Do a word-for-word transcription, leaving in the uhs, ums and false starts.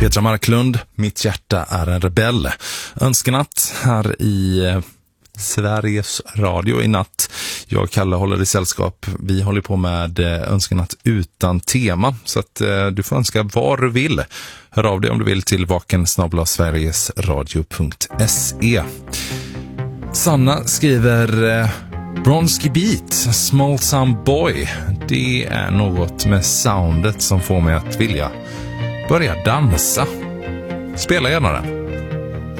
Petra Marklund, Mitt hjärta är en rebell. Önskenatt här i eh, Sveriges Radio i natt. Jag och Kalle håller i sällskap. Vi håller på med eh, önskenatt utan tema. Så att eh, du får önska vad du vill. Hör av dig om du vill till vaken snabel-a sverigesradio punkt se. Sanna skriver eh, Bronski Beat, Small Town Boy. Det är något med soundet som får mig att vilja börja dansa. Spela gärna den.